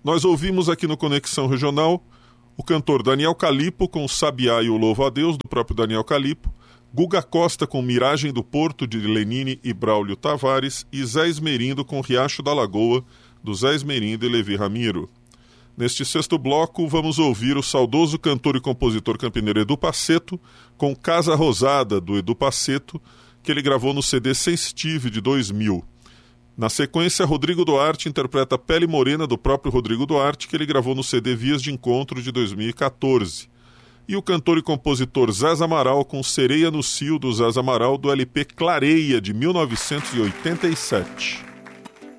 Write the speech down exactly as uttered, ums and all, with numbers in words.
Nós ouvimos aqui no Conexão Regional o cantor Daniel Calipo com Sabiá e o Louvo a Deus, do próprio Daniel Calipo, Guga Costa com Miragem do Porto, de Lenine e Braulio Tavares, e Zé Esmerindo com Riacho da Lagoa, do Zé Esmerindo e Levi Ramiro. Neste sexto bloco, vamos ouvir o saudoso cantor e compositor campineiro Edu Passeto com Casa Rosada, do Edu Passeto, que ele gravou no C D Sensitive de dois mil. Na sequência, Rodrigo Duarte interpreta Pele Morena, do próprio Rodrigo Duarte, que ele gravou no C D Vias de Encontro de dois mil e catorze. E o cantor e compositor Zé Amaral com Sereia no Cio, do Zé Amaral, do L P Clareia, de mil novecentos e oitenta e sete.